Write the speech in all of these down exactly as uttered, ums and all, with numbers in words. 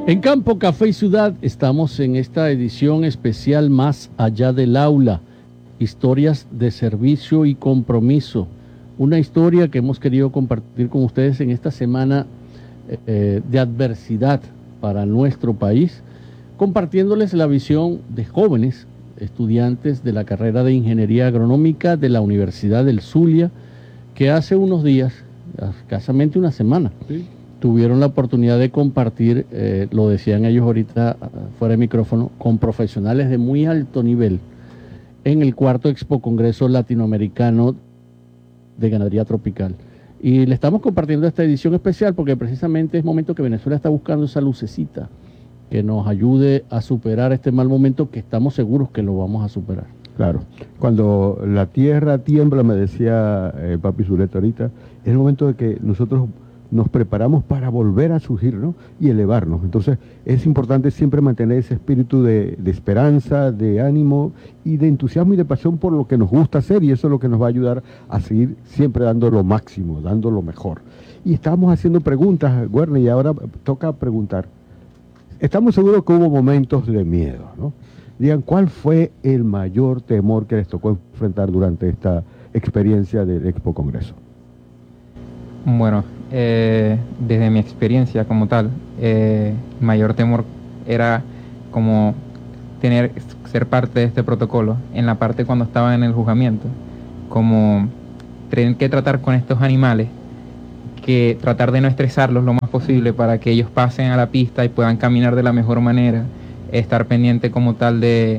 En Campo, Café y Ciudad estamos en esta edición especial Más allá del aula, historias de servicio y compromiso. Una historia que hemos querido compartir con ustedes en esta semana eh, de adversidad para nuestro país, compartiéndoles la visión de jóvenes estudiantes de la carrera de Ingeniería Agronómica de la Universidad del Zulia, que hace unos días, escasamente una semana, ¿sí?, tuvieron la oportunidad de compartir, eh, lo decían ellos ahorita fuera de micrófono, con profesionales de muy alto nivel en el cuarto Expo Congreso Latinoamericano de Ganadería Tropical. Y le estamos compartiendo esta edición especial porque precisamente es momento que Venezuela está buscando esa lucecita que nos ayude a superar este mal momento que estamos seguros que lo vamos a superar. Claro, cuando la tierra tiembla, me decía eh, Papi Zuleta ahorita, es el momento de que nosotros nos preparamos para volver a surgir, ¿no?, y elevarnos. Entonces es importante siempre mantener ese espíritu de, de esperanza, de ánimo y de entusiasmo y de pasión por lo que nos gusta hacer, y eso es lo que nos va a ayudar a seguir siempre dando lo máximo, dando lo mejor. Y estábamos haciendo preguntas, Werner, y ahora toca preguntar. Estamos seguros que hubo momentos de miedo, ¿no? Digan, ¿cuál fue el mayor temor que les tocó enfrentar durante esta experiencia del Expo Congreso? Bueno, eh, desde mi experiencia como tal, eh, el mayor temor era como tener, ser parte de este protocolo, en la parte cuando estaba en el juzgamiento, como tener que tratar con estos animales, que tratar de no estresarlos lo más posible para que ellos pasen a la pista y puedan caminar de la mejor manera, estar pendiente como tal de...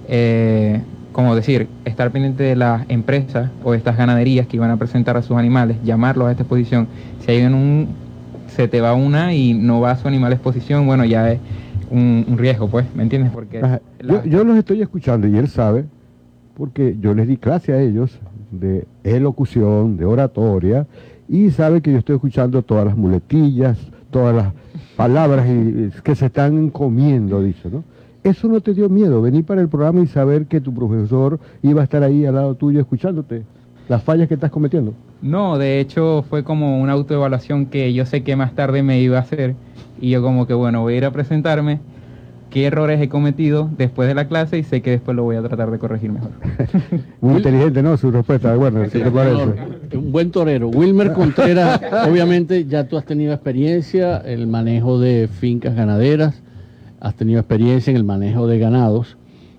Eh, como decir, estar pendiente de las empresas o de estas ganaderías que iban a presentar a sus animales, llamarlos a esta exposición. Si hay un, se te va una y no va a su animal a exposición, bueno, ya es un, un riesgo, pues, ¿me entiendes? Porque Ajá, la... yo, yo los estoy escuchando y él sabe, porque yo les di clase a ellos de elocución, de oratoria, y sabe que yo estoy escuchando todas las muletillas, todas las palabras y, que se están comiendo, dice, ¿no? ¿Eso no te dio miedo, venir para el programa y saber que tu profesor iba a estar ahí al lado tuyo escuchándote las fallas que estás cometiendo? No, de hecho fue como una autoevaluación que yo sé que más tarde me iba a hacer, y yo como que bueno, voy a ir a presentarme, qué errores he cometido después de la clase y sé que después lo voy a tratar de corregir mejor. Muy inteligente, ¿no? Su respuesta, bueno, ¿qué te parece? Un buen torero. Wilmer Contreras, obviamente ya tú has tenido experiencia en el manejo de fincas ganaderas, has tenido experiencia en el manejo de ganados,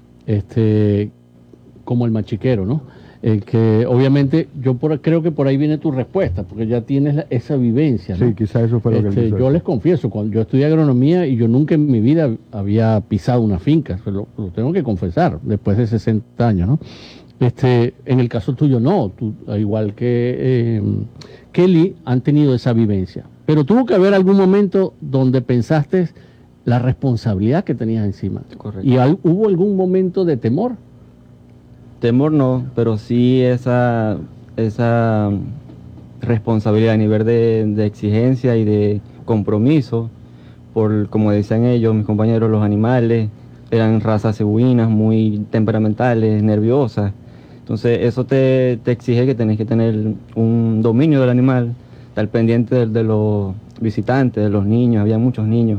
este, como el machiquero, ¿no? El que obviamente yo por, creo que por ahí viene tu respuesta, porque ya tienes la, esa vivencia, ¿no? Sí, quizás eso fue lo este, que él hizo. Yo les confieso, cuando yo estudié agronomía y yo nunca en mi vida había pisado una finca, lo, lo tengo que confesar, después de sesenta años, ¿no? Este, en el caso tuyo no, tú, igual que eh, Kelly, han tenido esa vivencia, pero tuvo que haber algún momento donde pensaste la responsabilidad que tenías encima. Correcto. ¿Y al, hubo algún momento de temor? Temor no, pero sí esa, esa responsabilidad a nivel de, de exigencia y de compromiso, por, como decían ellos, mis compañeros, los animales eran razas cebuinas, muy temperamentales, nerviosas. Entonces eso te, te exige que tenés que tener un dominio del animal, estar pendiente de, de los visitantes, de los niños, había muchos niños.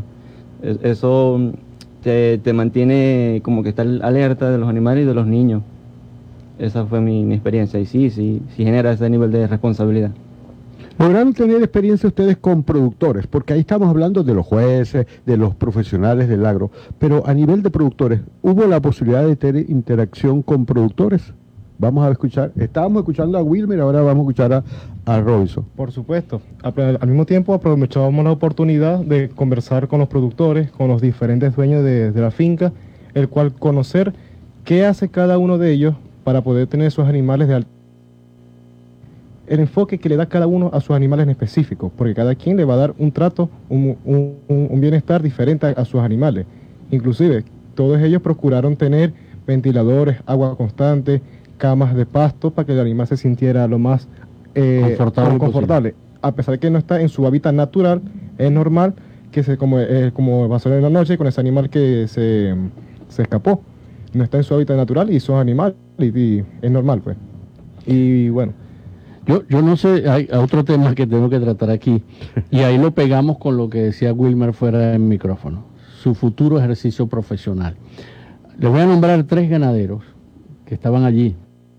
Eso te, te mantiene como que estar alerta de los animales y de los niños. Esa fue mi, mi experiencia y sí, sí, sí genera ese nivel de responsabilidad. ¿Lograron tener experiencia ustedes con productores? Porque ahí estamos hablando de los jueces, de los profesionales del agro, pero a nivel de productores, ¿hubo la posibilidad de tener interacción con productores? Vamos a escuchar, estábamos escuchando a Wilmer, ahora vamos a escuchar a, a Robinson. Por supuesto, al mismo tiempo aprovechábamos la oportunidad de conversar con los productores, con los diferentes dueños de, de la finca, el cual conocer qué hace cada uno de ellos para poder tener esos animales de alta. El enfoque que le da cada uno a sus animales en específico, porque cada quien le va a dar un trato, un, un, un bienestar diferente a, a sus animales. Inclusive, todos ellos procuraron tener ventiladores, agua constante, camas de pasto para que el animal se sintiera lo más eh, confortable, confortable. A pesar de que no está en su hábitat natural, es normal que se como, eh, como pasó en la noche con ese animal que se, se escapó. No está en su hábitat natural y son animales y, y es normal, pues. Y bueno. Yo, yo no sé, hay otro tema que tengo que tratar aquí, y ahí lo pegamos con lo que decía Wilmer fuera del micrófono. O su futuro ejercicio profesional. Les voy a nombrar tres ganaderos que estaban allí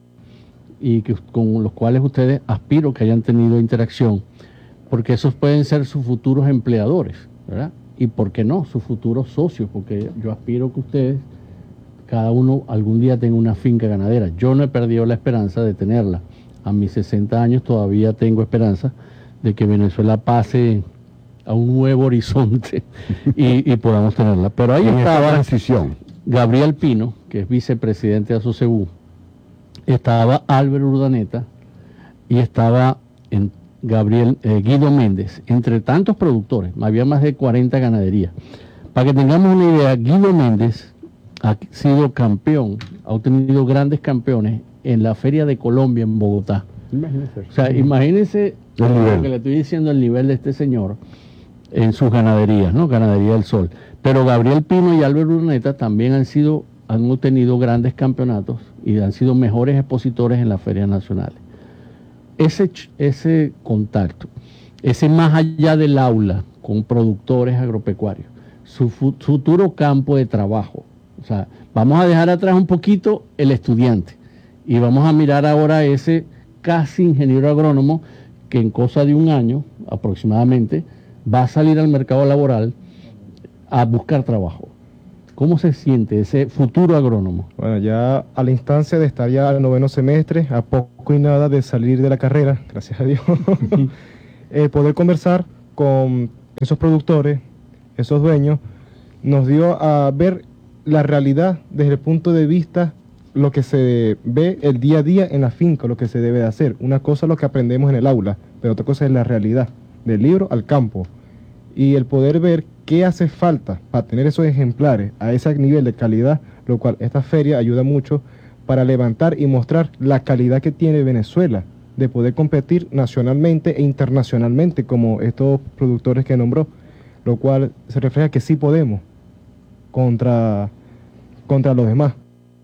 y que, con los cuales ustedes aspiro que hayan tenido interacción, porque esos pueden ser sus futuros empleadores, ¿verdad? Y por qué no, sus futuros socios, porque yo aspiro que ustedes, cada uno algún día tenga una finca ganadera. Yo no he perdido la esperanza de tenerla. A mis sesenta años todavía tengo esperanza de que Venezuela pase a un nuevo horizonte y, y podamos tenerla. Pero ahí En esta estaba transición. Gabriel Pino, que es vicepresidente de Asosegú, estaba Albert Urdaneta y estaba en Gabriel eh, Guido Méndez, entre tantos productores, había más de cuarenta ganaderías. Para que tengamos una idea, Guido Méndez ha sido campeón, ha obtenido grandes campeones en la Feria de Colombia en Bogotá. Imagínese. O sea, imagínense El lo nivel. que le estoy diciendo, el nivel de este señor en sus ganaderías, ¿no? Ganadería del Sol. Pero Gabriel Pino y Albert Urdaneta también han sido, han obtenido grandes campeonatos y han sido mejores expositores en las ferias nacionales. Ese, ese contacto, ese más allá del aula con productores agropecuarios, su fu- futuro campo de trabajo. O sea, vamos a dejar atrás un poquito el estudiante y vamos a mirar ahora ese casi ingeniero agrónomo que en cosa de un año aproximadamente va a salir al mercado laboral a buscar trabajo. ¿Cómo se siente ese futuro agrónomo? Bueno, ya a la instancia de estar ya al noveno semestre, a poco y nada de salir de la carrera, gracias a Dios, eh, poder conversar con esos productores, esos dueños, nos dio a ver la realidad desde el punto de vista, lo que se ve el día a día en la finca, lo que se debe de hacer. Una cosa es lo que aprendemos en el aula, pero otra cosa es la realidad, del libro al campo. Y el poder ver qué hace falta para tener esos ejemplares a ese nivel de calidad, lo cual esta feria ayuda mucho para levantar y mostrar la calidad que tiene Venezuela, de poder competir nacionalmente e internacionalmente como estos productores que nombró, lo cual se refleja que sí podemos contra, contra los demás.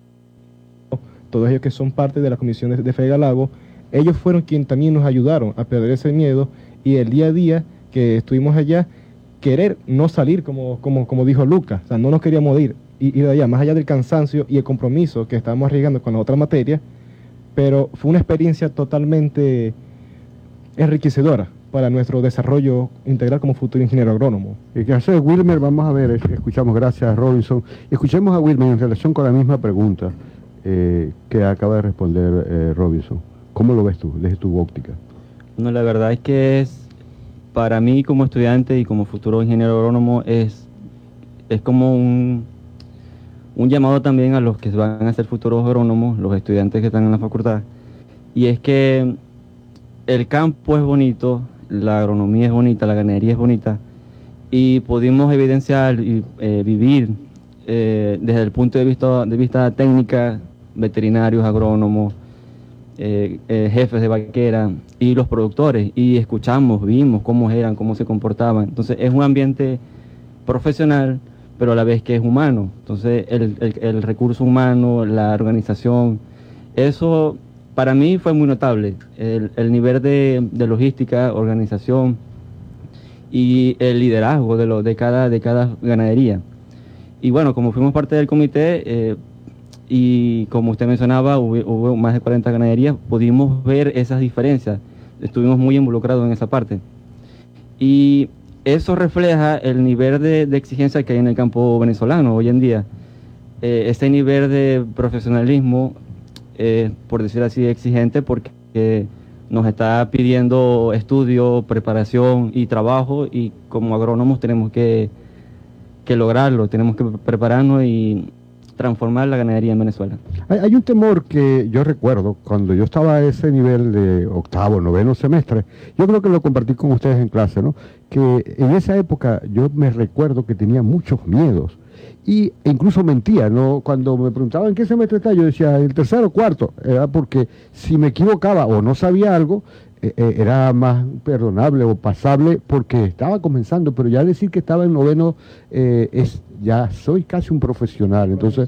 Todos ellos que son parte de la comisión de, de Fegalago, ellos fueron quienes también nos ayudaron a perder ese miedo y el día a día que estuvimos allá, querer no salir, como, como, como dijo Lucas, o sea, no nos queríamos ir, ir de allá, más allá del cansancio y el compromiso que estábamos arriesgando con la otra materia, pero fue una experiencia totalmente enriquecedora para nuestro desarrollo integral como futuro ingeniero agrónomo. En el caso de Wilmer, vamos a ver, escuchamos, gracias Robinson, escuchemos a Wilmer en relación con la misma pregunta eh, que acaba de responder eh, Robinson. ¿Cómo lo ves tú, desde tu óptica? No, la verdad es que es, para mí como estudiante y como futuro ingeniero agrónomo, es, es como un, un llamado también a los que van a ser futuros agrónomos, los estudiantes que están en la facultad, y es que el campo es bonito, la agronomía es bonita, la ganadería es bonita, y pudimos evidenciar y eh, vivir eh, desde el punto de vista, de vista técnica, veterinarios, agrónomos, eh, eh, jefes de vaquera y los productores, y escuchamos, vimos cómo eran, cómo se comportaban. Entonces es un ambiente profesional, pero a la vez que es humano. Entonces el, el, el recurso humano, la organización, eso para mí fue muy notable, el, el nivel de, de logística, organización y el liderazgo de, lo, de, cada, de cada ganadería. Y bueno, como fuimos parte del comité, eh, y como usted mencionaba, hubo, hubo más de cuarenta ganaderías, pudimos ver esas diferencias, estuvimos muy involucrados en esa parte. Y eso refleja el nivel de, de exigencia que hay en el campo venezolano hoy en día. Eh, ese nivel de profesionalismo, eh, por decir así, exigente, porque eh, nos está pidiendo estudio, preparación y trabajo, y como agrónomos tenemos que, que lograrlo, tenemos que prepararnos y transformar la ganadería en Venezuela. Hay, hay un temor que yo recuerdo cuando yo estaba a ese nivel de octavo, noveno semestre, yo creo que lo compartí con ustedes en clase, ¿no? Que en esa época yo me recuerdo que tenía muchos miedos y e incluso mentía, ¿no? Cuando me preguntaban en qué semestre está, yo decía el tercero o cuarto, era porque si me equivocaba o no sabía algo, eh, eh, era más perdonable o pasable porque estaba comenzando, pero ya decir que estaba en noveno eh, es ya soy casi un profesional. Entonces,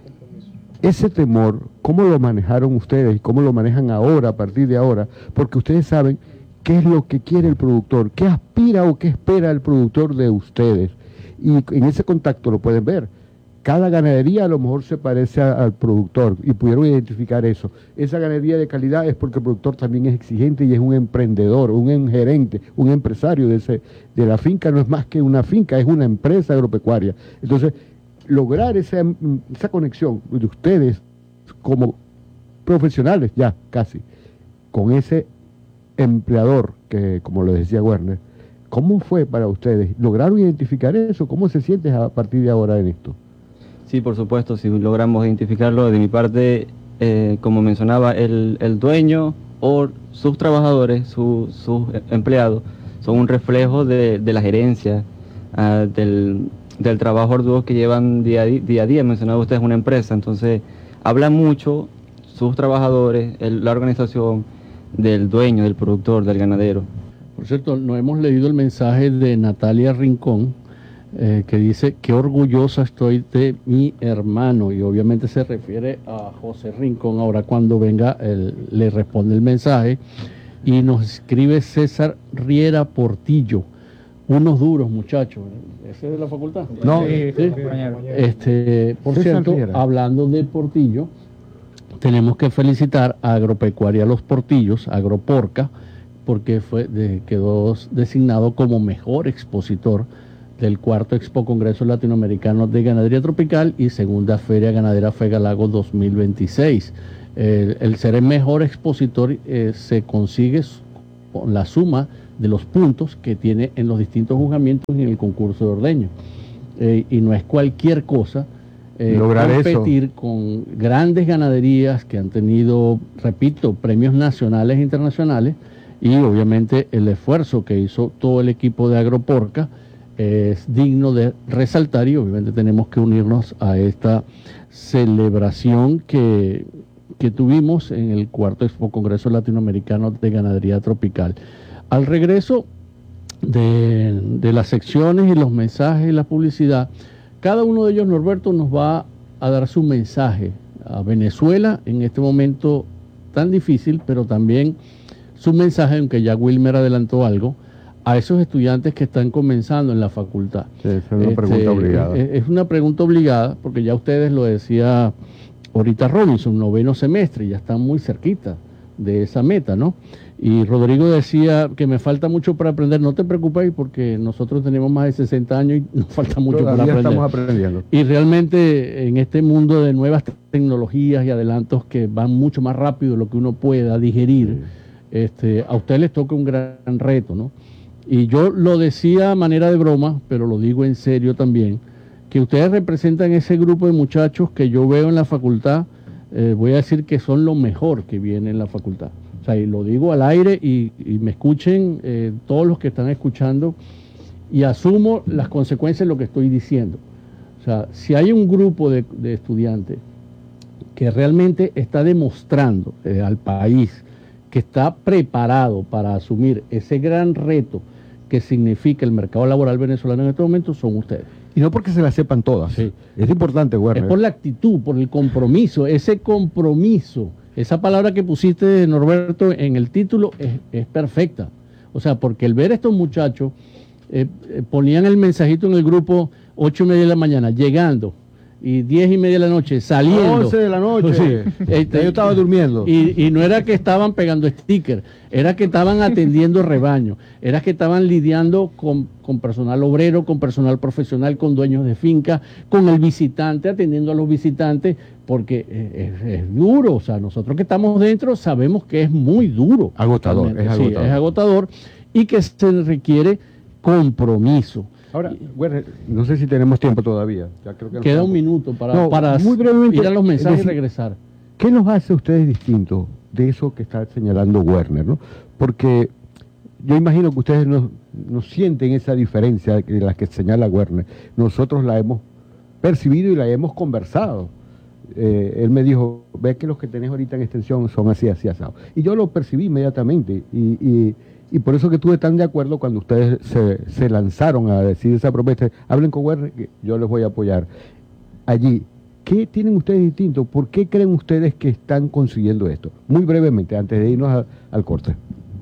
ese temor, ¿cómo lo manejaron ustedes y cómo lo manejan ahora, a partir de ahora? Porque ustedes saben qué es lo que quiere el productor, qué aspira o qué espera el productor de ustedes. Y en ese contacto lo pueden ver. Cada ganadería a lo mejor se parece a, al productor y pudieron identificar eso. Esa ganadería de calidad es porque el productor también es exigente y es un emprendedor, un gerente, un empresario de, ese, de la finca. No es más que una finca, es una empresa agropecuaria. Entonces, lograr esa, esa conexión de ustedes como profesionales ya casi, con ese empleador que, como lo decía Werner, ¿cómo fue para ustedes? ¿Lograron identificar eso? ¿Cómo se sienten a partir de ahora en esto? Sí, por supuesto, si logramos identificarlo. De mi parte, eh, como mencionaba, el, el dueño o sus trabajadores, su, sus empleados, son un reflejo de, de la gerencia, uh, del, del trabajo arduo que llevan día a día. Día a día. Mencionaba usted, es una empresa, entonces habla mucho sus trabajadores, el, la organización del dueño, del productor, del ganadero. Por cierto, no hemos leído el mensaje de Natalia Rincón, eh, que dice, qué orgullosa estoy de mi hermano, y obviamente se refiere a José Rincón. Ahora cuando venga, él, le responde el mensaje, y nos escribe César Riera Portillo, unos duros muchachos. ¿Ese es de la facultad? No, Sí, sí. compañero. Este, por César cierto, Riera. hablando de Portillo, tenemos que felicitar a Agropecuaria Los Portillos, Agroporca, porque fue de, quedó designado como mejor expositor del cuarto Expo Congreso Latinoamericano de Ganadería Tropical y segunda Feria Ganadera Fegalago dos mil veintiséis. El, el ser el mejor expositor eh, se consigue con la suma de los puntos que tiene en los distintos juzgamientos y en el concurso de ordeño. Eh, y no es cualquier cosa eh, Lograr competir eso. con grandes ganaderías que han tenido, repito, premios nacionales e internacionales, y obviamente el esfuerzo que hizo todo el equipo de Agroporca es digno de resaltar, y obviamente tenemos que unirnos a esta celebración que, que tuvimos en el cuarto Expo Congreso Latinoamericano de Ganadería Tropical. Al regreso de, de las secciones y los mensajes y la publicidad, cada uno de ellos, Norberto, nos va a dar su mensaje a Venezuela en este momento tan difícil, pero también su mensaje, aunque ya Wilmer adelantó algo, a esos estudiantes que están comenzando en la facultad. Sí, esa es una Este, pregunta obligada. Es, es una pregunta obligada, porque ya ustedes lo decía ahorita Robinson, noveno semestre, ya están muy cerquita de esa meta, ¿no? Y Rodrigo decía que me falta mucho para aprender. No te preocupes, porque nosotros tenemos más de sesenta años y nos falta mucho Todavía para aprender. estamos aprendiendo. Y realmente en este mundo de nuevas tecnologías y adelantos que van mucho más rápido de lo que uno pueda digerir, este, a ustedes les toca un gran reto, ¿no? Y yo lo decía a manera de broma, pero lo digo en serio también, que ustedes representan ese grupo de muchachos que yo veo en la facultad, eh, voy a decir que son lo mejor que viene en la facultad. O sea, y lo digo al aire y, y me escuchen eh, todos los que están escuchando, y asumo las consecuencias de lo que estoy diciendo. O sea, si hay un grupo de, de estudiantes que realmente está demostrando eh, al país que está preparado para asumir ese gran reto que significa el mercado laboral venezolano en este momento, son ustedes. Y no porque se las sepan todas. Sí. Es importante, Werner. Es por la actitud, por el compromiso, ese compromiso. Esa palabra que pusiste, Norberto, en el título es, es perfecta. O sea, porque el ver a estos muchachos, eh, eh, ponían el mensajito en el grupo ocho y media de la mañana, llegando, y diez y media de la noche, saliendo. once de la noche. Sí. Este, Ya yo estaba durmiendo. Y, y no era que estaban pegando stickers, era que estaban atendiendo rebaño, era que estaban lidiando con, con personal obrero, con personal profesional, con dueños de finca, con el visitante, atendiendo a los visitantes, porque es, es- es duro. O sea, nosotros que estamos dentro sabemos que es muy duro. Agotador, realmente. es Sí, agotador. es agotador, y que se requiere compromiso. Ahora, Werner, no sé si tenemos tiempo todavía. Ya creo que nos Queda quedamos. un minuto para, No, para muy brevemente, ir a los mensajes es y decir, regresar. ¿Qué nos hace a ustedes distintos de eso que está señalando Werner, ¿no? Porque yo imagino que ustedes no, no sienten esa diferencia de la que señala Werner. Nosotros la hemos percibido y la hemos conversado. Eh, él me dijo, ve que los que tenés ahorita en extensión son así, así, así. Y yo lo percibí inmediatamente. Y, y, y por eso que estuve tan de acuerdo cuando ustedes se, se lanzaron a decir esa propuesta. Hablen con Werner, que yo les voy a apoyar. Allí, ¿qué tienen ustedes distinto? ¿Por qué creen ustedes que están consiguiendo esto? Muy brevemente, antes de irnos a- al corte.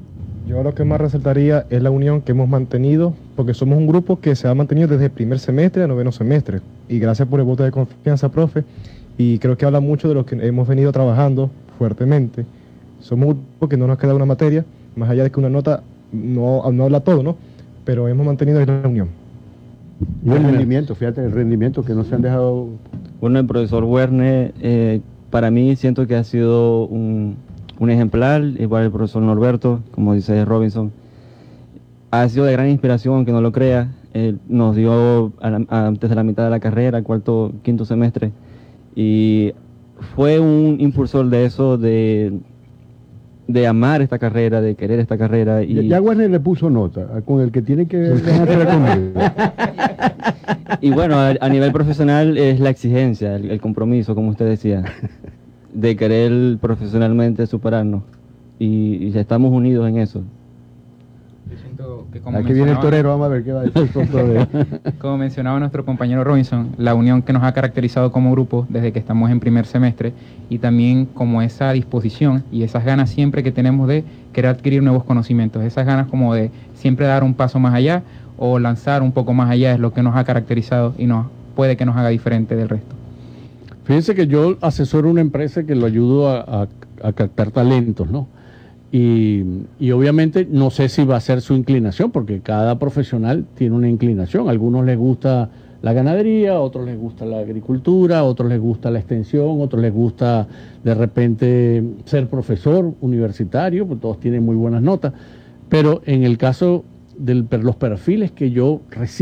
Yo lo que más resaltaría es la unión que hemos mantenido, porque somos un grupo que se ha mantenido desde el primer semestre a noveno semestre. Y gracias por el voto de confianza, profe. Y creo que habla mucho de lo que hemos venido trabajando fuertemente. Somos un grupo que no nos queda una materia, más allá de que una nota no, no habla todo, ¿no? Pero hemos mantenido la unión. Y el rendimiento, fíjate, el rendimiento que no se han dejado... Bueno, el profesor Werner, eh, para mí siento que ha sido un, un ejemplar, igual el profesor Norberto, como dice Robinson, ha sido de gran inspiración, aunque no lo crea. Él nos dio a la, a, antes de la mitad de la carrera, cuarto, quinto semestre, y fue un impulsor de eso, de, de amar esta carrera, de querer esta carrera. Y Ya, ya Werner le puso nota, con el que tiene que dejarse la comida. Y bueno, a, a nivel profesional es la exigencia, el, el compromiso, como usted decía, de querer profesionalmente superarnos. Y, y ya estamos unidos en eso. Yo siento que como Aquí viene el mencionaba- torero, vamos a ver qué va a decir el torero. Como mencionaba nuestro compañero Robinson, la unión que nos ha caracterizado como grupo desde que estamos en primer semestre y también como esa disposición y esas ganas siempre que tenemos de querer adquirir nuevos conocimientos, esas ganas como de siempre dar un paso más allá o lanzar un poco más allá es lo que nos ha caracterizado y nos puede que nos haga diferente del resto. Fíjense que yo asesoro una empresa que lo ayudo a, a- a captar talentos, ¿no? Y, y obviamente no sé si va a ser su inclinación, porque cada profesional tiene una inclinación. A algunos les gusta la ganadería, a otros les gusta la agricultura, a otros les gusta la extensión, a otros les gusta de repente ser profesor universitario, pues todos tienen muy buenas notas. Pero en el caso de los perfiles que yo recibo,